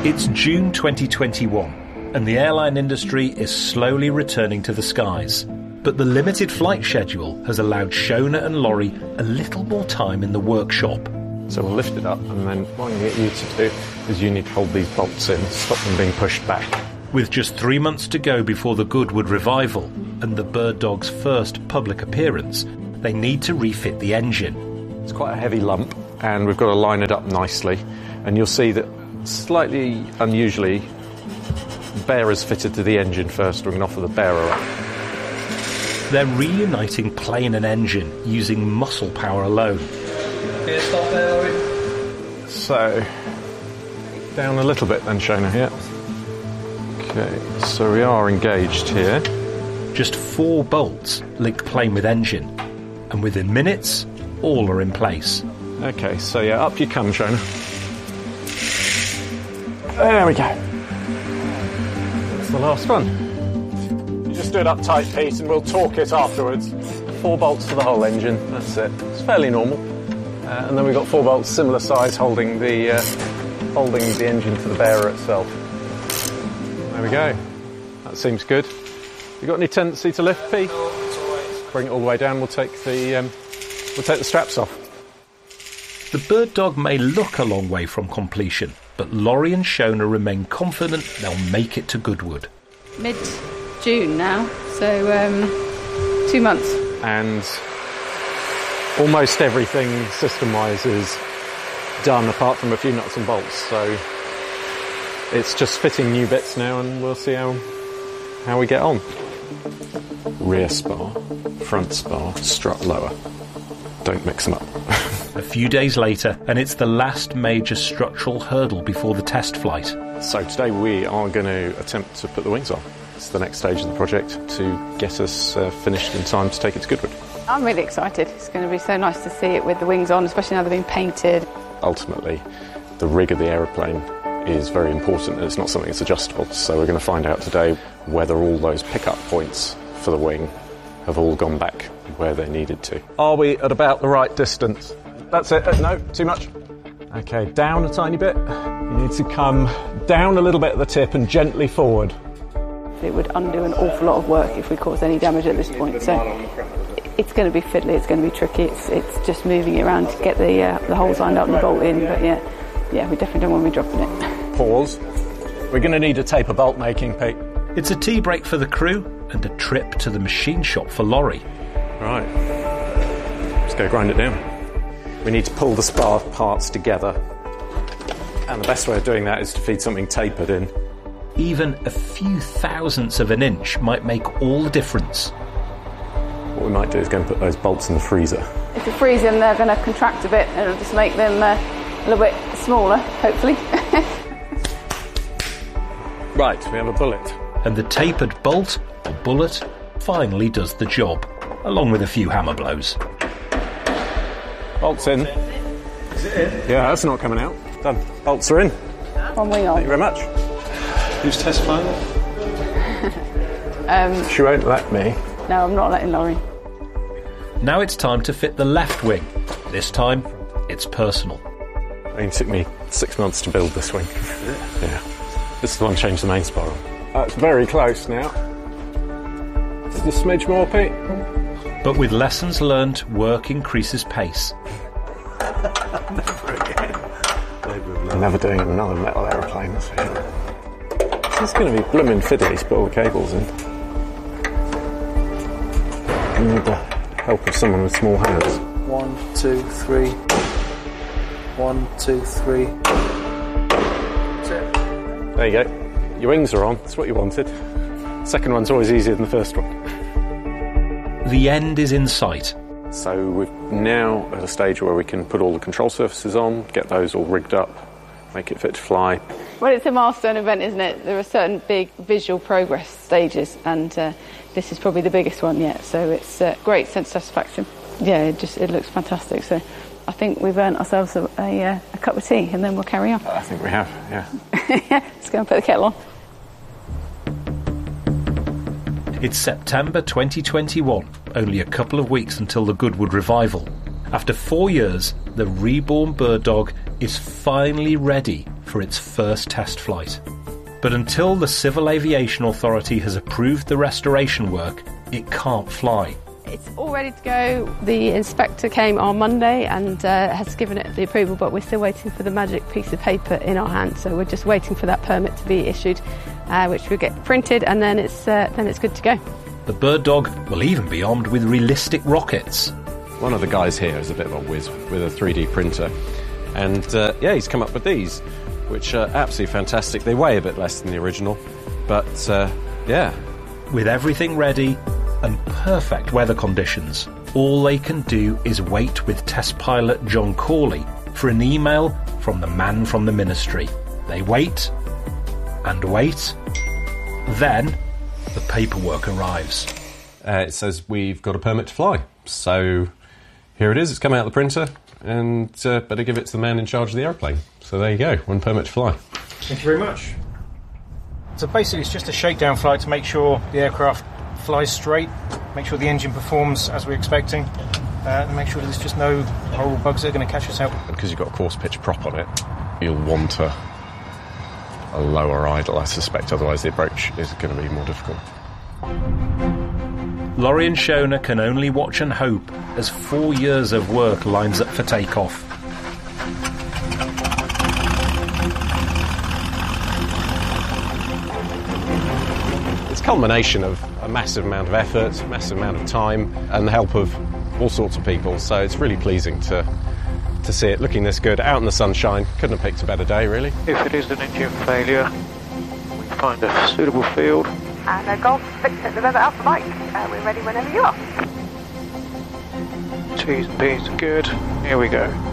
It's June 2021, and the airline industry is slowly returning to the skies. But the limited flight schedule has allowed Shona and Laurie a little more time in the workshop. So we'll lift it up, and then what I get you to do is you need to hold these bolts in, stop them being pushed back. With just 3 months to go before the Goodwood revival and the Bird Dog's first public appearance, they need to refit the engine. It's quite a heavy lump, and we've got to line it up nicely. And you'll see that, slightly unusually, the bearer's fitted to the engine first. We're going to offer the bearer up. They're reuniting plane and engine using muscle power alone. Okay, stop there, Laurie. So, down a little bit then, Shona, here. Okay, so we are engaged here. Just 4 bolts link plane with engine, and within minutes, all are in place. Okay, so yeah, up you come, Shona. There we go. That's the last one. You just do it up tight, Pete, and we'll torque it afterwards. 4 bolts to the whole engine, that's it. It's fairly normal. And then we've got 4 bolts, similar size, holding the engine to the bearer itself. There we go. That seems good. You got any tendency to lift, Pete? No, it's all right. Bring it all the way down. We'll take the straps off. The Bird Dog may look a long way from completion, but Laurie and Shona remain confident they'll make it to Goodwood. Mid-June now, so 2 months. And almost everything system-wise is done apart from a few nuts and bolts, so it's just fitting new bits now, and we'll see how we get on. Rear spar, front spar, strut lower. Don't mix them up. A few days later, and it's the last major structural hurdle before the test flight. So today we are going to attempt to put the wings on. It's the next stage of the project to get us finished in time to take it to Goodwood. I'm really excited. It's going to be so nice to see it with the wings on, especially now they've been painted. Ultimately, the rig of the aeroplane is very important, and it's not something that's adjustable. So we're going to find out today whether all those pickup points for the wing have all gone back where they needed to. Are we at about the right distance? That's it. No, too much. Okay, down a tiny bit. You need to come down a little bit at the tip and gently forward. It would undo an awful lot of work if we caused any damage at this point. So it's going to be fiddly, it's going to be tricky. It's just moving it around to get the holes lined up and the bolt in. But yeah, we definitely don't want to be dropping it. Pause. We're going to need a taper bolt making, Pete. It's a tea break for the crew and a trip to the machine shop for Laurie. Right. Let's go grind it down. We need to pull the spar parts together. And the best way of doing that is to feed something tapered in. Even a few thousandths of an inch might make all the difference. What we might do is go and put those bolts in the freezer. If you freeze them, they're going to contract a bit and it'll just make them a little bit smaller, hopefully. Right, we have a bullet. And the tapered bolt, or bullet, finally does the job, along with a few hammer blows. Bolts in. Is it in? Yeah, that's not coming out. Done. Bolts are in. One wing on. Thank you very much. Who's test flying? She won't let me. No, I'm not letting Laurie. Now it's time to fit the left wing. This time, it's personal. It took me 6 months to build this wing. Yeah. This is the one I changed the main spar on. It's very close now. Just a smidge more, Pete. But with lessons learned, work increases pace. Never again. I'm never doing another metal aeroplane, that's for sure. This is going to be blooming fiddly to put all the cables in. I need the help of someone with small hands. 1, 2, 3. 1, 2, 3. That's it. There you go. Your wings are on. That's what you wanted. Second one's always easier than the first one. The end is in sight. So we're now at a stage where we can put all the control surfaces on, get those all rigged up, make it fit to fly. Well, it's a milestone event, isn't it? There are certain big visual progress stages, and this is probably the biggest one yet. So it's a great sense of satisfaction. Yeah, it looks fantastic. So I think we've earned ourselves a cup of tea, and then we'll carry on. I think we have, yeah. Let's go and put the kettle on. It's September 2021, only a couple of weeks until the Goodwood revival. After 4 years, the reborn Bird Dog is finally ready for its first test flight. But until the Civil Aviation Authority has approved the restoration work, it can't fly. It's all ready to go. The inspector came on Monday and has given it the approval, but we're still waiting for the magic piece of paper in our hand. So we're just waiting for that permit to be issued, which will get printed, and then it's good to go. The Bird Dog will even be armed with realistic rockets. One of the guys here is a bit of a whiz with a 3D printer, and he's come up with these, which are absolutely fantastic. They weigh a bit less than the original, but With everything ready and perfect weather conditions, all they can do is wait with test pilot John Corley for an email from the man from the ministry. They wait and wait. Then the paperwork arrives. It says we've got a permit to fly. So here it is. It's come out of the printer, and better give it to the man in charge of the aeroplane. So there you go, one permit to fly. Thank you very much. So basically it's just a shakedown flight to make sure the aircraft flies straight, make sure the engine performs as we're expecting, and make sure there's just no horrible bugs that are going to catch us out. Because you've got a course pitch prop on it, you'll want a lower idle, I suspect, otherwise the approach is going to be more difficult. Laurie and Shona can only watch and hope as 4 years of work lines up for takeoff. It's a culmination of a massive amount of effort, a massive amount of time, and the help of all sorts of people, so it's really pleasing to see it looking this good, out in the sunshine. Couldn't have picked a better day, really. If it is an engine failure, we find a suitable field. And Golf Victor November Alpha Mike, we're ready whenever you are. T's and B's are good. Here we go.